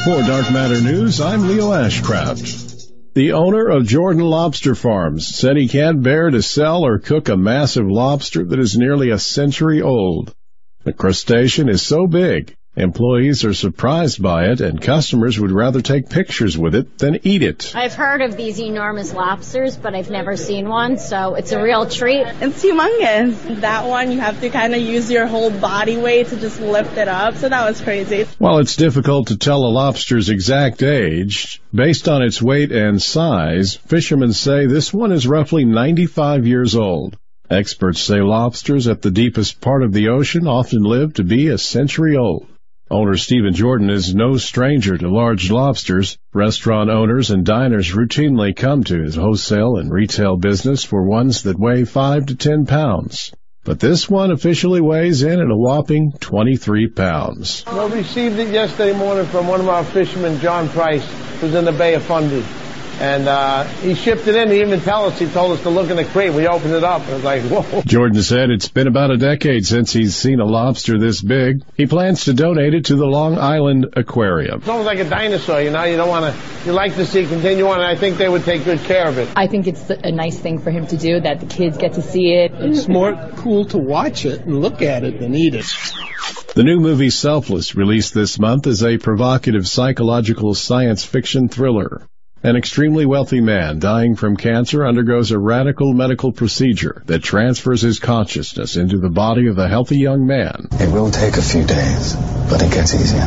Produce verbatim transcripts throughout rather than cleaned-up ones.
For Dark Matter News, I'm Leo Ashcraft. The owner of Jordan Lobster Farms said he can't bear to sell or cook a massive lobster that is nearly a century old. The crustacean is so big, employees are surprised by it, and customers would rather take pictures with it than eat it. I've heard of these enormous lobsters, but I've never seen one, so it's a real treat. It's humongous. That one, you have to kind of use your whole body weight to just lift it up, so that was crazy. While it's difficult to tell a lobster's exact age, based on its weight and size, fishermen say this one is roughly ninety-five years old. Experts say lobsters at the deepest part of the ocean often live to be a century old. Owner Stephen Jordan is no stranger to large lobsters. Restaurant owners and diners routinely come to his wholesale and retail business for ones that weigh five to ten pounds. But this one officially weighs in at a whopping twenty-three pounds. Well, we received it yesterday morning from one of our fishermen, John Price, who's in the Bay of Fundy. And uh, he shipped it in. He even tell us, he told us to look in the crate. We opened it up. And it was like, whoa. Jordan said it's been about a decade since he's seen a lobster this big. He plans to donate it to the Long Island Aquarium. It's almost like a dinosaur, you know. You don't want to, you like to see it continue on, and I think they would take good care of it. I think it's a nice thing for him to do, that the kids get to see it. It's more cool to watch it and look at it than eat it. The new movie Selfless, released this month, is a provocative psychological science fiction thriller. An extremely wealthy man dying from cancer undergoes a radical medical procedure that transfers his consciousness into the body of a healthy young man. It will take a few days, but it gets easier.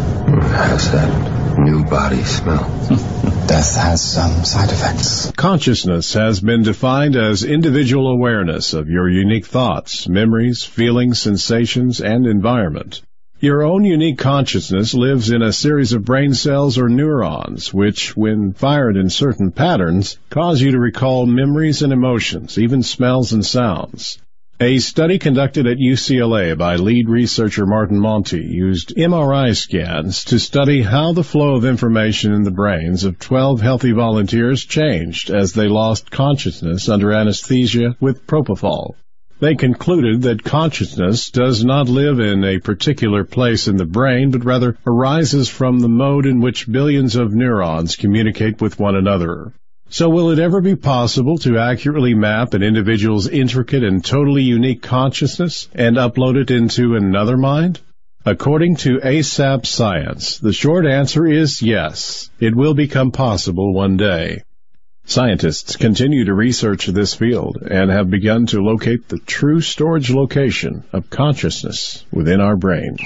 How's that new body smell? Death has some side effects. Consciousness has been defined as individual awareness of your unique thoughts, memories, feelings, sensations, and environment. Your own unique consciousness lives in a series of brain cells or neurons, which, when fired in certain patterns, cause you to recall memories and emotions, even smells and sounds. A study conducted at U C L A by lead researcher Martin Monti used M R I scans to study how the flow of information in the brains of twelve healthy volunteers changed as they lost consciousness under anesthesia with propofol. They concluded that consciousness does not live in a particular place in the brain, but rather arises from the mode in which billions of neurons communicate with one another. So will it ever be possible to accurately map an individual's intricate and totally unique consciousness and upload it into another mind? According to ASAP Science, the short answer is yes. It will become possible one day. Scientists continue to research this field and have begun to locate the true storage location of consciousness within our brains.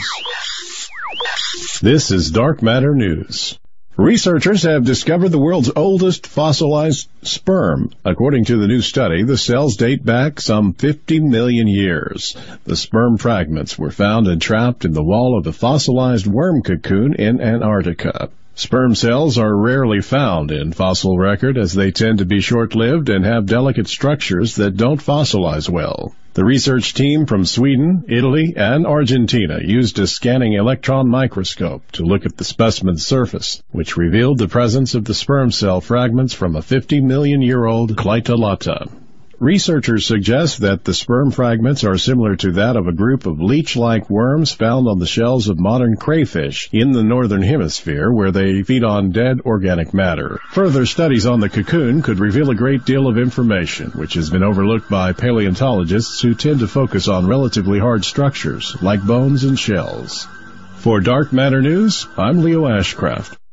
This is Dark Matter News. Researchers have discovered the world's oldest fossilized sperm. According to the new study, the cells date back some fifty million years. The sperm fragments were found entrapped in the wall of a fossilized worm cocoon in Antarctica. Sperm cells are rarely found in fossil record as they tend to be short-lived and have delicate structures that don't fossilize well. The research team from Sweden, Italy, and Argentina used a scanning electron microscope to look at the specimen's surface, which revealed the presence of the sperm cell fragments from a fifty million year old Clitolata. Researchers suggest that the sperm fragments are similar to that of a group of leech-like worms found on the shells of modern crayfish in the northern hemisphere, where they feed on dead organic matter. Further studies on the cocoon could reveal a great deal of information, which has been overlooked by paleontologists who tend to focus on relatively hard structures, like bones and shells. For Dark Matter News, I'm Leo Ashcraft.